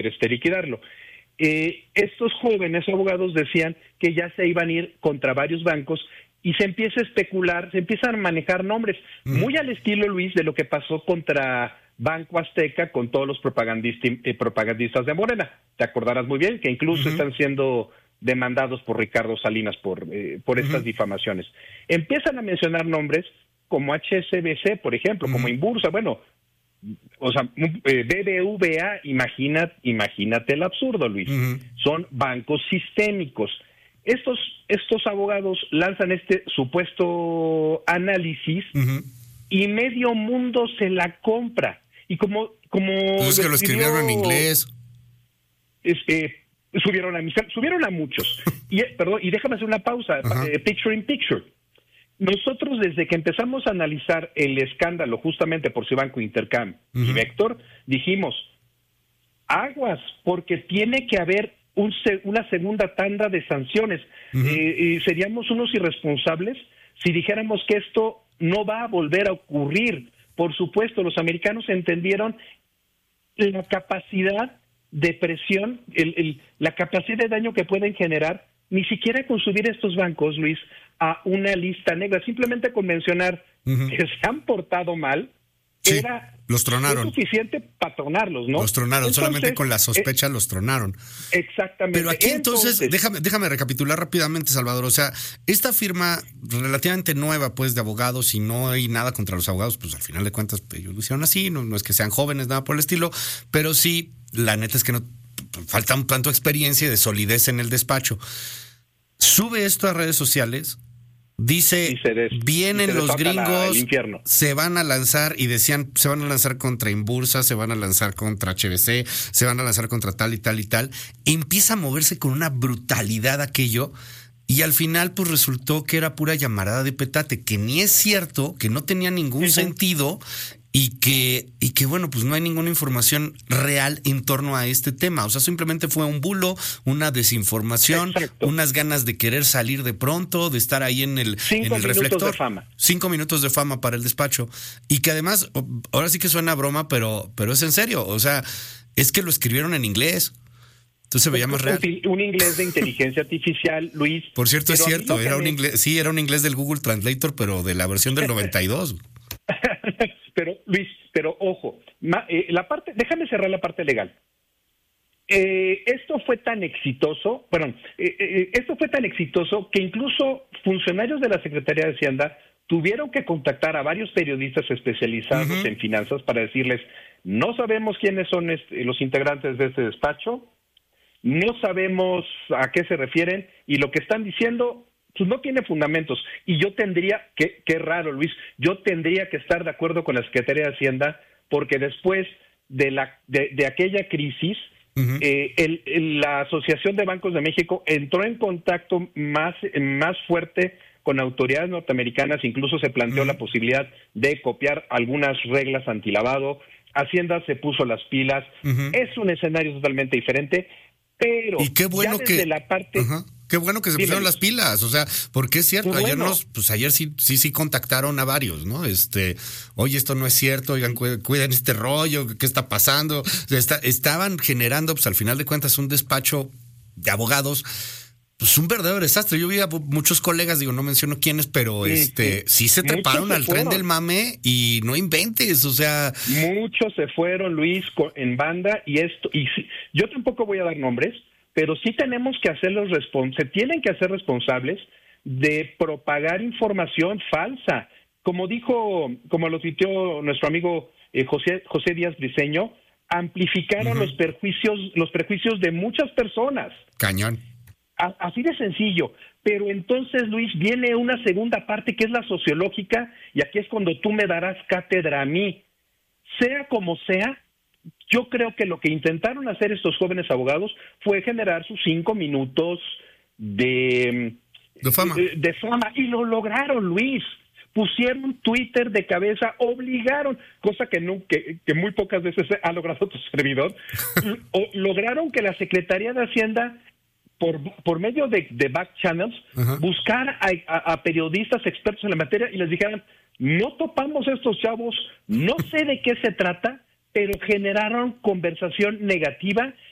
liquidarlo. Estos jóvenes abogados decían que ya se iban a ir contra varios bancos y se empieza a especular, se empiezan a manejar nombres, muy al estilo, Luis, de lo que pasó contra Banco Azteca con todos los propagandistas de Morena. Te acordarás muy bien que incluso están siendo demandados por Ricardo Salinas por estas difamaciones. Empiezan a mencionar nombres como HSBC, por ejemplo, como Inbursa, bueno, o sea, BBVA, imagínate el absurdo, Luis. Son bancos sistémicos. Estos abogados lanzan este supuesto análisis y medio mundo se la compra. Y como pues es que lo escribieron en inglés. Subieron a muchos. Y déjame hacer una pausa. Picture in picture. Nosotros, desde que empezamos a analizar el escándalo justamente por Cibanco, Intercam y Vector, dijimos, aguas, porque tiene que haber una segunda tanda de sanciones. Seríamos unos irresponsables si dijéramos que esto no va a volver a ocurrir. Por supuesto, los americanos entendieron la capacidad de presión, la capacidad de daño que pueden generar, ni siquiera con subir estos bancos, Luis, a una lista negra, simplemente con mencionar que se han portado mal, los tronaron. Es suficiente para tronarlos, ¿no? Los tronaron, entonces, solamente con la sospecha los tronaron. Exactamente. Pero aquí entonces déjame recapitular rápidamente, Salvador. O sea, esta firma relativamente nueva, pues, de abogados, y no hay nada contra los abogados, pues al final de cuentas ellos lo hicieron así, no es que sean jóvenes, nada por el estilo, pero sí, la neta es que no falta un tanto de experiencia y de solidez en el despacho. Sube esto a redes sociales. Dice, vienen los gringos, se van a lanzar, y decían, se van a lanzar contra Inbursa, se van a lanzar contra HBC, se van a lanzar contra tal y tal y tal. Empieza a moverse con una brutalidad aquello, y al final pues resultó que era pura llamarada de petate, que ni es cierto, que no tenía ningún sentido, y que bueno, pues no hay ninguna información real en torno a este tema. O sea, simplemente fue un bulo, una desinformación, unas ganas de querer salir de pronto, de estar ahí en el reflector. 5 minutos de fama para el despacho. Y que además, ahora sí que suena broma, pero es en serio. O sea, es que lo escribieron en inglés. Entonces se veía más real. Un inglés de inteligencia artificial, Luis. Por cierto, es cierto, era un inglés del Google Translator, pero de la versión del 92. Pero, Luis, ojo, déjame cerrar la parte legal. Esto fue tan exitoso que incluso funcionarios de la Secretaría de Hacienda tuvieron que contactar a varios periodistas especializados en finanzas para decirles, no sabemos quiénes son los integrantes de este despacho, no sabemos a qué se refieren, y lo que están diciendo pues no tiene fundamentos. Y yo tendría, qué raro, Luis, yo tendría que estar de acuerdo con la Secretaría de Hacienda, porque después de aquella crisis, la Asociación de Bancos de México entró en contacto más fuerte con autoridades norteamericanas, incluso se planteó la posibilidad de copiar algunas reglas antilavado. Hacienda se puso las pilas. Es un escenario totalmente diferente, pero y qué bueno ya desde la parte... Qué bueno que se pusieron las pilas, o sea, porque es cierto, ayer sí contactaron a varios, ¿no? Oye, esto no es cierto, oigan, cuiden este rollo, ¿qué está pasando? Estaban generando, pues al final de cuentas, un despacho de abogados, pues un verdadero desastre. Yo vi a muchos colegas, digo, no menciono quiénes, pero sí se treparon al tren del mame y no inventes, o sea. Muchos se fueron, Luis, en banda, y yo tampoco voy a dar nombres, pero sí tenemos que se tienen que hacer responsables de propagar información falsa. Como lo tuiteó nuestro amigo José Díaz Briceño, amplificaron los prejuicios de muchas personas. Cañón. Así de sencillo. Pero entonces, Luis, viene una segunda parte que es la sociológica, y aquí es cuando tú me darás cátedra a mí. Sea como sea, yo creo que lo que intentaron hacer estos jóvenes abogados fue generar sus 5 minutos de fama. De fama, y lo lograron, Luis. Pusieron Twitter de cabeza, obligaron, cosa que muy pocas veces ha logrado tu servidor, lograron que la Secretaría de Hacienda, por medio de back channels, buscar a periodistas expertos en la materia y les dijeran, no topamos a estos chavos, no sé de qué se trata, pero generaron conversación negativa